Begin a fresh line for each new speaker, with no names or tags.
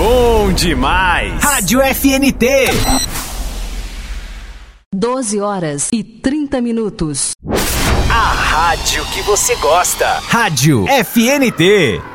bom demais. Rádio FNT.
12h30.
A rádio que você gosta. Rádio FNT.